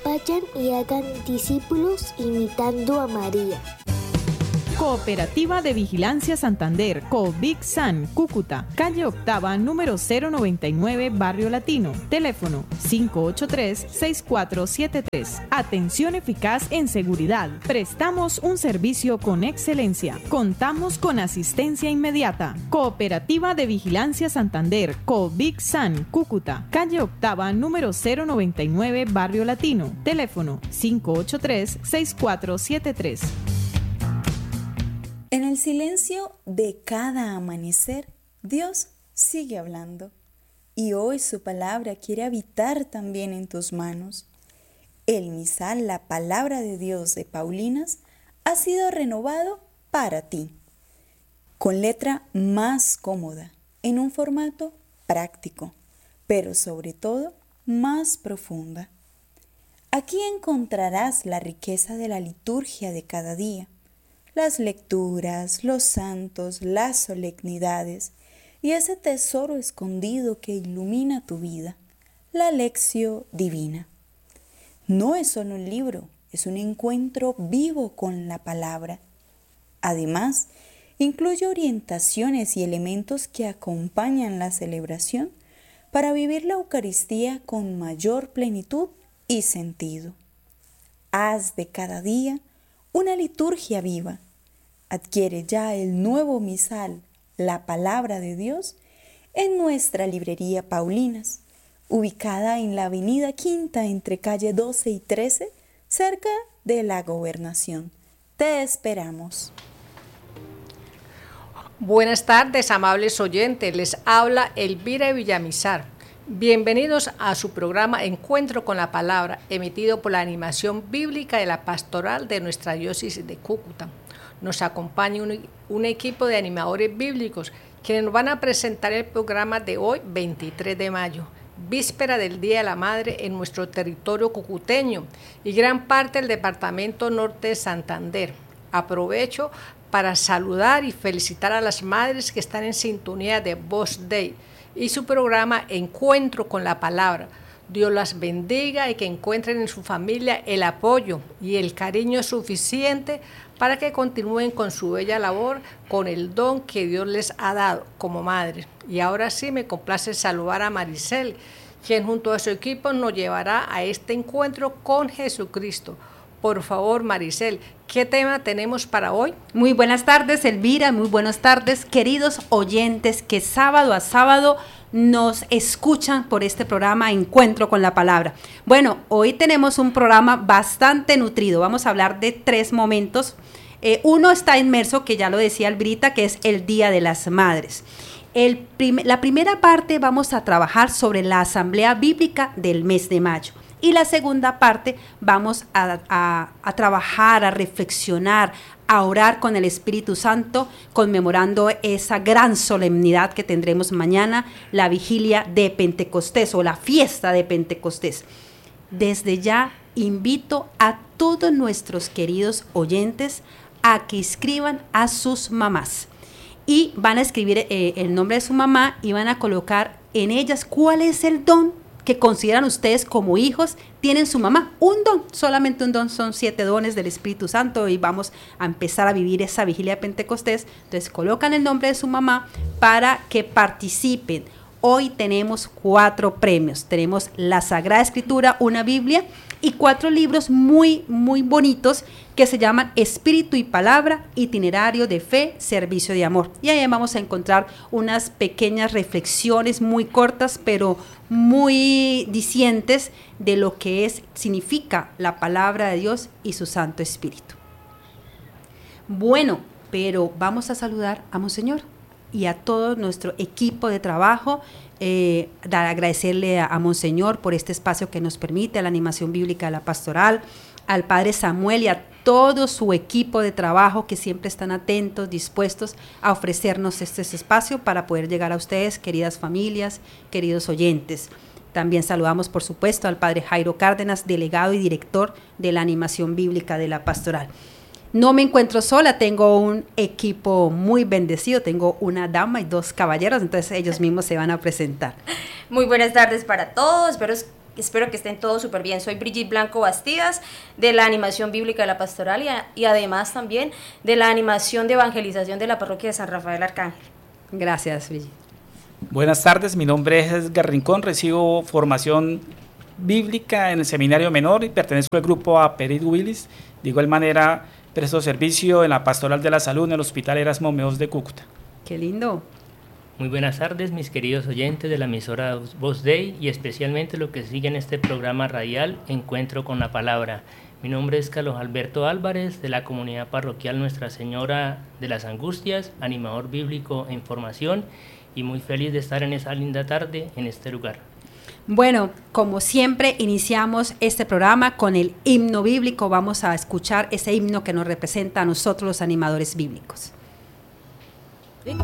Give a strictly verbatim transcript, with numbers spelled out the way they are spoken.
Vayan y hagan discípulos imitando a María. Cooperativa de Vigilancia Santander, COVIC-SAN, Cúcuta, calle Octava, número cero noventa y nueve, Barrio Latino. Teléfono cinco ocho tres, seis cuatro siete tres. Atención eficaz en seguridad. Prestamos un servicio con excelencia. Contamos con asistencia inmediata. Cooperativa de Vigilancia Santander, COVIC-SAN, Cúcuta, calle Octava, número cero noventa y nueve, Barrio Latino. Teléfono cinco ocho tres, seis cuatro siete tres. En el silencio de cada amanecer, Dios sigue hablando. Y hoy su palabra quiere habitar también en tus manos. El misal, la palabra de Dios de Paulinas, ha sido renovado para ti. Con letra más cómoda, en un formato práctico, pero sobre todo más profunda. Aquí encontrarás la riqueza de la liturgia de cada día. Las lecturas, los santos, las solemnidades y ese tesoro escondido que ilumina tu vida, la Lectio Divina. No es solo un libro, es un encuentro vivo con la palabra. Además, incluye orientaciones y elementos que acompañan la celebración para vivir la Eucaristía con mayor plenitud y sentido. Haz de cada día una liturgia viva. Adquiere ya el nuevo misal, la palabra de Dios, en nuestra librería Paulinas, ubicada en la avenida Quinta entre calle doce y trece, cerca de la Gobernación. Te esperamos. Buenas tardes, amables oyentes. Les habla Elvira Villamizar. Bienvenidos a su programa Encuentro con la Palabra, emitido por la Animación Bíblica de la Pastoral de nuestra diócesis de Cúcuta. Nos acompaña un, un equipo de animadores bíblicos quienes nos van a presentar el programa de hoy, veintitrés de mayo, víspera del Día de la Madre en nuestro territorio cucuteño y gran parte del departamento norte de Santander. Aprovecho para saludar y felicitar a las madres que están en sintonía de Voz Day y su programa Encuentro con la Palabra. Dios las bendiga y que encuentren en su familia el apoyo y el cariño suficiente para que continúen con su bella labor, con el don que Dios les ha dado como madre. Y ahora sí me complace saludar a Maricel, quien junto a su equipo nos llevará a este encuentro con Jesucristo. Por favor, Maricel, ¿qué tema tenemos para hoy? Muy buenas tardes, Elvira, muy buenas tardes, queridos oyentes que sábado a sábado nos escuchan por este programa Encuentro con la Palabra. Bueno, hoy tenemos un programa bastante nutrido. Vamos a hablar de tres momentos. Eh, uno está inmerso, que ya lo decía Elbrita, que es el Día de las Madres. El prim- la primera parte vamos a trabajar sobre la Asamblea Bíblica del mes de mayo. Y la segunda parte vamos a, a, a trabajar, a reflexionar, a orar con el Espíritu Santo, conmemorando esa gran solemnidad que tendremos mañana, la vigilia de Pentecostés o la fiesta de Pentecostés. Desde ya invito a todos nuestros queridos oyentes a que escriban a sus mamás. Y van a escribir eh, el nombre de su mamá y van a colocar en ellas cuál es el don que consideran ustedes como hijos, tienen su mamá, un don, solamente un don, son siete dones del Espíritu Santo y vamos a empezar a vivir esa vigilia de Pentecostés. Entonces colocan el nombre de su mamá para que participen. Hoy tenemos cuatro premios, tenemos la Sagrada Escritura, una Biblia y cuatro libros muy, muy bonitos que se llaman Espíritu y Palabra, Itinerario de Fe, Servicio de Amor. Y ahí vamos a encontrar unas pequeñas reflexiones muy cortas, pero muy dicientes de lo que es, significa la palabra de Dios y su Santo Espíritu. Bueno, pero vamos a saludar a Monseñor y a todo nuestro equipo de trabajo, eh, dar, agradecerle a, a Monseñor por este espacio que nos permite, a la animación bíblica de la pastoral, al Padre Samuel y a todo su equipo de trabajo que siempre están atentos, dispuestos a ofrecernos este espacio para poder llegar a ustedes, queridas familias, queridos oyentes. También saludamos, por supuesto, al Padre Jairo Cárdenas, delegado y director de la animación bíblica de la pastoral. No me encuentro sola, tengo un equipo muy bendecido, tengo una dama y dos caballeros, entonces ellos mismos se van a presentar. Muy buenas tardes para todos, espero Espero que estén todos súper bien. Soy Brigitte Blanco Bastidas, de la animación bíblica de la pastoral y, a, y además también de la animación de evangelización de la parroquia de San Rafael Arcángel. Gracias, Brigitte. Buenas tardes, mi nombre es Edgar Rincón, recibo formación bíblica en el seminario menor y pertenezco al grupo Aperit Willis. De igual manera, presto servicio en la pastoral de la salud en el Hospital Erasmo Meos de Cúcuta. Qué lindo. Muy buenas tardes, mis queridos oyentes de la emisora Voz Dei y especialmente los que siguen este programa radial Encuentro con la Palabra. Mi nombre es Carlos Alberto Álvarez, de la comunidad parroquial Nuestra Señora de las Angustias, animador bíblico en formación, y muy feliz de estar en esa linda tarde en este lugar. Bueno, como siempre iniciamos este programa con el himno bíblico. Vamos a escuchar ese himno que nos representa a nosotros los animadores bíblicos.